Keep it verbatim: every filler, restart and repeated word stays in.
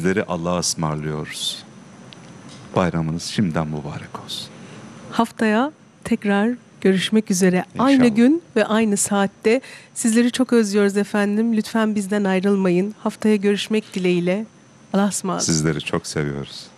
sizleri Allah'a ısmarlıyoruz. Bayramınız şimdiden mübarek olsun. Haftaya tekrar görüşmek üzere. İnşallah. Aynı gün ve aynı saatte. Sizleri çok özlüyoruz efendim. Lütfen bizden ayrılmayın. Haftaya görüşmek dileğiyle. Allah'a ısmarladık. Sizleri çok seviyoruz.